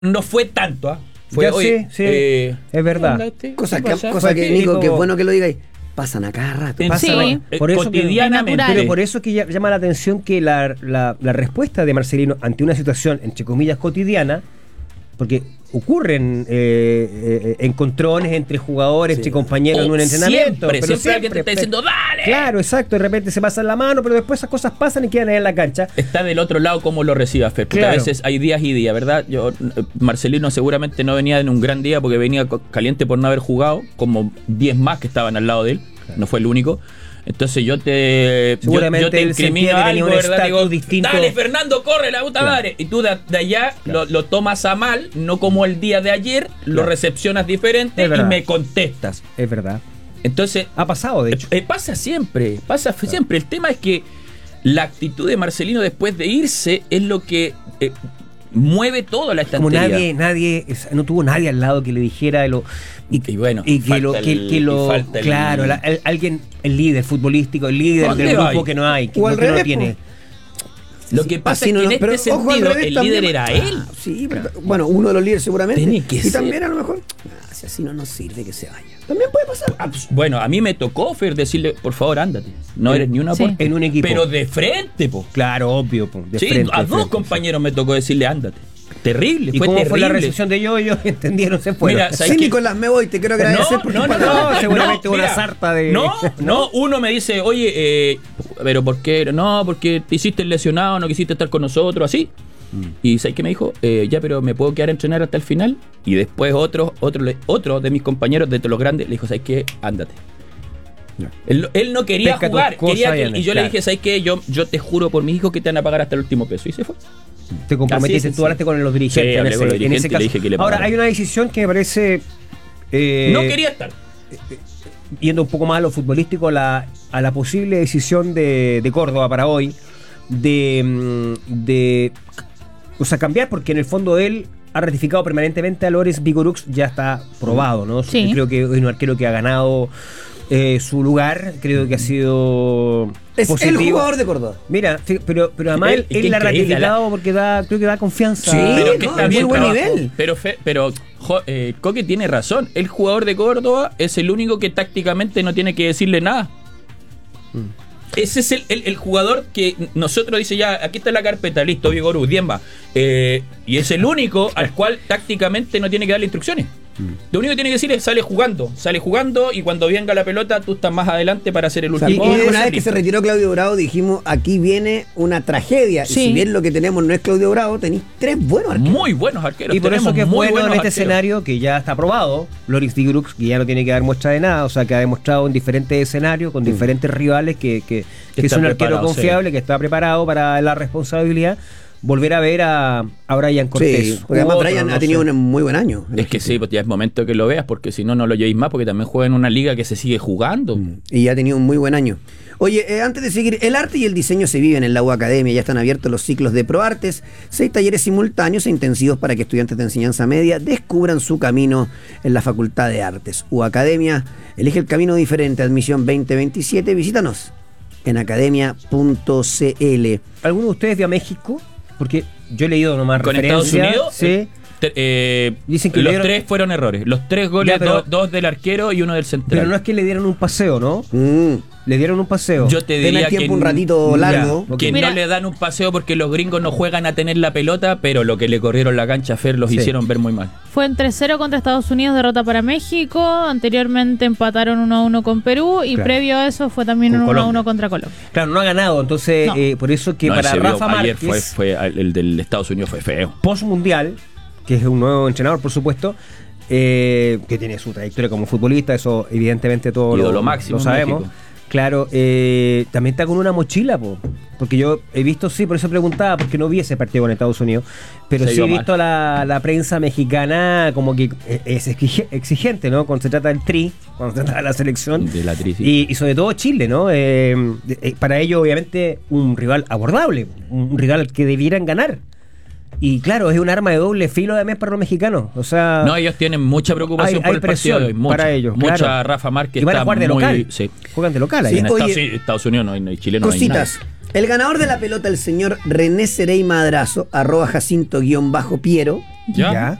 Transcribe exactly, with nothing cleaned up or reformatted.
no fue tanto, ¿ah? ¿eh? Fue, ya, oye, sí, sí, eh, es verdad. Este? Cosa que, pasa? cosa que Nico, tipo, que es bueno que lo digáis, pasan a cada rato. En- Pasa, Sí. eh, por eso que- cotidianamente. Pero por eso es que llama la atención que la, la, la respuesta de Marcelino ante una situación, entre comillas, cotidiana, porque ocurren eh, eh, encontrones entre jugadores, Sí. entre compañeros O en un entrenamiento. siempre, pero siempre alguien te está pe- diciendo, ¡dale! Claro, exacto, de repente se pasan la mano, pero después esas cosas pasan y quedan ahí en la cancha. Está del otro lado cómo lo reciba Fer, porque Claro. a veces hay días y días, ¿verdad? Yo eh, Marcelino seguramente no venía en un gran día porque venía co- caliente por no haber jugado, como diez más que estaban al lado de él, no fue el único. Entonces yo te yo- Seguramente yo, te él sentía incrimino que tenía algo, un ¿verdad? estatus Digo, distinto. dale Fernando, corre la puta Claro. madre. Y tú de, de allá Claro. lo, lo tomas a mal, no como el día de ayer, lo Claro. recepcionas diferente Es y verdad. me contestas. Es verdad. Entonces, Ha pasado, de hecho. Eh, eh, pasa siempre, pasa siempre. El tema es que la actitud de Marcelino después de irse es lo que eh, mueve toda la Como estantería. nadie, nadie, es- no tuvo nadie al lado que le dijera lo, y, Y bueno, y que falta lo, que, el- que lo y falta el- claro, la- el- alguien, el líder futbolístico, el líder ¿Dónde del grupo va? que no hay, que, O no, al que no revés, tiene. Lo que pasa Así es no que lo- en pero este ojo, al sentido revés el también- líder era Ah, él. Sí, pero- bueno, uno de los líderes seguramente. Tiene que y ser. también a lo mejor, ah, si así no nos sirve que se vaya. También puede pasar. Ah, pues, Bueno, a mí me tocó, Fer, decirle, por favor, ándate. No eres ni una Sí. aporte. En un equipo. Pero de frente, po. Claro, obvio, po, de Sí, frente, a de dos frente, compañeros me tocó decirle, ándate. Terrible, ¿Y fue cómo terrible. fue la recepción de yo? Ellos entendieron, se fueron. Mira, ¿sabes Sí, qué? Nicolás, me voy, te quiero agradecer No, por no, tu no, palabra. no, seguramente una mira, sarta de- No, no, uno me dice, oye, eh, pero ¿por qué? No, porque te hiciste el lesionado, no quisiste estar con nosotros, así. Y ¿sabes qué me dijo? Eh, ya, pero ¿me puedo quedar a entrenar hasta el final? Y después otro, otro, le- otro de mis compañeros de los grandes le dijo, ¿sabes qué? Ándate. Él, él no quería Pesca tus jugar, cosas quería que- y anda, y yo claro. le dije, ¿sabes qué? Yo, yo te juro por mis hijos que te van a pagar hasta el último peso. Y se fue. Te comprometiste, Así es, tú hablaste sí. con los dirigentes Sí, en, hablé ese, con los en dirigentes ese y le caso. dije que le Ahora, pagaran. hay una decisión que me parece, eh, No quería estar. yendo un poco más a lo futbolístico, a la, a la posible decisión de, de Córdoba para hoy, de, mm, de o sea, cambiar, porque en el fondo él ha ratificado permanentemente a Loris Vigorux, ya está probado, ¿no? Sí. Creo que es un arquero que ha ganado eh, su lugar, creo que ha sido Es positivo. el jugador de Córdoba. Mira, fi- pero, pero además Él- él, es que él la ha increíble, ratificado porque da, creo que da confianza. Sí, pero que no, está es bien muy buen trabajo. nivel. Pero, fe- pero jo- eh, Coque tiene razón. El jugador de Córdoba es el único que tácticamente no tiene que decirle nada. Ese es el, el- el jugador que nosotros dice ya, aquí está la carpeta, listo, Vigorú, Diemba. Eh, y es el único al cual tácticamente no tiene que darle instrucciones. Lo único que tiene que decir es sale jugando, sale jugando y cuando venga la pelota tú estás más adelante para hacer el O sea, último y gol, una vez que listo. se retiró Claudio Bravo dijimos, aquí viene una tragedia. Sí. Y si bien lo que tenemos no es Claudio Bravo, tenéis tres buenos arqueros. Muy buenos arqueros. Y por eso tenemos que es muy bueno en buenos este arqueros. escenario que ya está aprobado, Loris Vigorux, que ya no tiene que dar muestra de nada, o sea, que ha demostrado en diferentes escenarios, con diferentes rivales, que, que, que es está un arquero preparado, confiable, sí. que está preparado para la responsabilidad. Volver a ver a, a Brian Cortés. Sí, porque además U otro, Brian no ha tenido sé. un muy buen año. Es que sí, pues ya es momento que lo veas, porque si no, no lo llevéis más, porque también juega en una liga que se sigue jugando. Y ya ha tenido un muy buen año. Oye, eh, antes de seguir, el arte y el diseño se viven en la U Academia. Ya están abiertos los ciclos de ProArtes, seis talleres simultáneos e intensivos para que estudiantes de enseñanza media descubran su camino en la Facultad de Artes. U Academia, elige el camino diferente. Admisión veinte veintisiete. Visítanos en academia punto c l. ¿Alguno de ustedes vio a México? Porque yo he leído nomás Con Estados referencias. Unidos, Sí. eh, te- eh, Dicen que los le dieron- tres fueron errores. Los tres goles, Ya, pero- do- dos del arquero y uno del central. Pero no es que le dieron un paseo, ¿no? Mm. Le dieron un paseo. Yo te Deme diría el tiempo que, un ratito Ya, largo. ok. que Mira. no le dan un paseo porque los gringos no juegan a tener la pelota, pero lo que le corrieron la cancha a Fer los Sí. hicieron ver muy mal. Fue en tres cero contra Estados Unidos, derrota para México. Anteriormente empataron uno a uno con Perú. Y Claro. previo a eso fue también Con uno a Colombia. uno contra Colombia. Claro, no ha ganado, entonces No. eh, por eso que No, para ese vio- Rafa ayer Márquez, fue, fue el del Estados Unidos fue feo. post mundial, que es un nuevo entrenador, por supuesto, eh, que tiene su trayectoria como futbolista, eso evidentemente todo lo, Ídolo máximo lo en sabemos. México. Claro, eh, también está con una mochila, po, porque yo he visto, sí, por eso preguntaba, porque no vi ese partido con Estados Unidos, pero Se sí he vio visto la, la prensa mexicana como que es exige- exigente, ¿no? Cuando se trata del tri, cuando se trata de la selección. De la tri, sí. Y, y sobre todo Chile, ¿no? Eh, eh, para ellos, obviamente, un rival abordable, un rival que debieran ganar. Y claro, es un arma de doble filo también para los mexicanos. O sea, No, ellos tienen mucha preocupación hay- por hay el partido de hoy. presión Mucha, para ellos, Mucha claro. Rafa Márquez y van a está jugar de muy... local. Sí. Juegan de local ahí. Sí, En oye, Estados, sí, Estados Unidos no hay, no hay chileno. no hay Cositas. nada. El ganador de la pelota, el señor René Cerey Madrazo, arroba Jacinto-Piero, ¿Ya? ¿Ya?